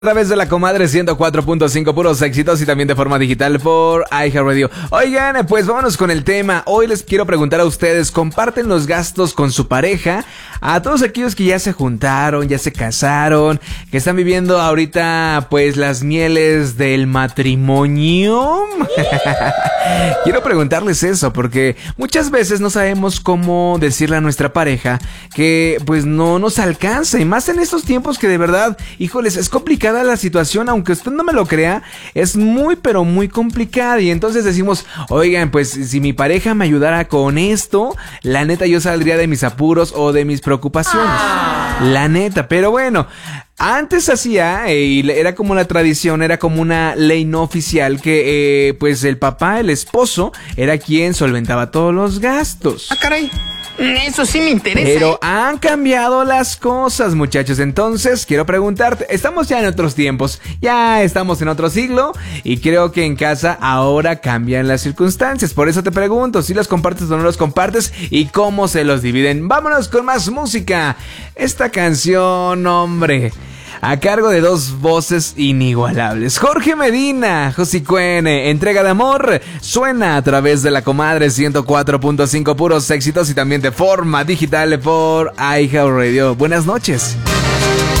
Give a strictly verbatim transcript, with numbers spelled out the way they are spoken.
A través de la comadre ciento cuatro punto cinco, puros éxitos, y también de forma digital por iHeartRadio. Oigan, pues vámonos con el tema. Hoy les quiero preguntar a ustedes, ¿comparten los gastos con su pareja? A todos aquellos que ya se juntaron, ya se casaron, que están viviendo ahorita pues las mieles del matrimonio. Quiero preguntarles eso, porque muchas veces no sabemos cómo decirle a nuestra pareja que pues no nos alcanza, y más en estos tiempos que de verdad, híjoles, es complicado la situación, aunque usted no me lo crea, es muy pero muy complicada. Y entonces decimos, oigan, pues si mi pareja me ayudara con esto, la neta yo saldría de mis apuros o de mis preocupaciones, ah. la neta. Pero bueno, antes hacía, eh, y era como una tradición, era como una ley no oficial, que eh, pues el papá, el esposo, era quien solventaba todos los gastos. Ah, caray. Eso sí me interesa. Pero han cambiado las cosas, muchachos. Entonces, quiero preguntarte, estamos ya en otros tiempos, ya estamos en otro siglo, y creo que en casa ahora cambian las circunstancias. Por eso te pregunto, si los compartes o no los compartes, y cómo se los dividen. Vámonos con más música. Esta canción, hombre, a cargo de dos voces inigualables. Jorge Medina, Josicuene, entrega de amor, suena a través de la comadre ciento cuatro punto cinco, puros éxitos, y también de forma digital por iHeartRadio. Buenas noches.